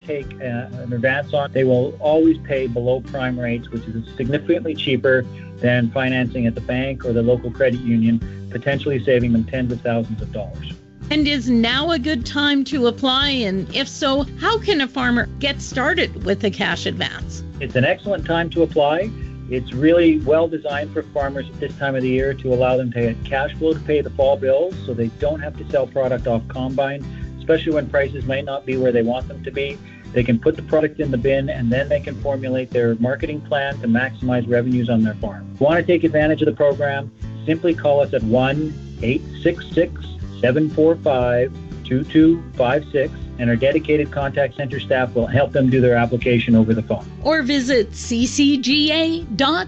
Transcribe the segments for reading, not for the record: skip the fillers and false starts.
take an advance on, they will always pay below prime rates, which is significantly cheaper than financing at the bank or the local credit union, potentially saving them tens of thousands of dollars. And is now a good time to apply? And if so, how can a farmer get started with a cash advance? It's an excellent time to apply. It's really well designed for farmers at this time of the year to allow them to get cash flow to pay the fall bills so they don't have to sell product off combine, especially when prices might not be where they want them to be. They can put the product in the bin and then they can formulate their marketing plan to maximize revenues on their farm. If you want to take advantage of the program, simply call us at 1-866-745-2256 and our dedicated contact center staff will help them do their application over the phone. Or visit ccga.ca.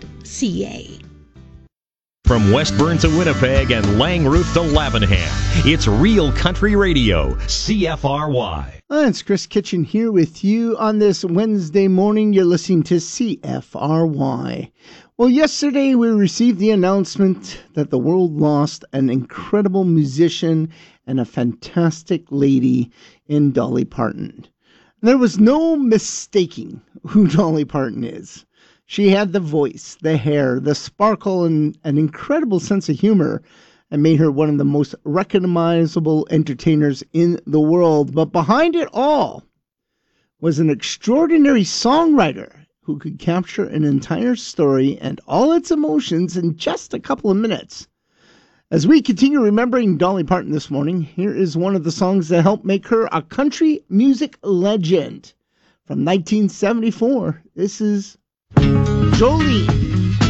From Westburn to Winnipeg and Langroof to Lavenham, it's Real Country Radio, CFRY. It's Chris Kitchen here with you on this Wednesday morning. You're listening to CFRY. Well, yesterday we received the announcement that the world lost an incredible musician and a fantastic lady in Dolly Parton. There was no mistaking who Dolly Parton is. She had the voice, the hair, the sparkle, and an incredible sense of humor and made her one of the most recognizable entertainers in the world. But behind it all was an extraordinary songwriter who could capture an entire story and all its emotions in just a couple of minutes. As we continue remembering Dolly Parton this morning, here is one of the songs that helped make her a country music legend. From 1974, this is Jolene.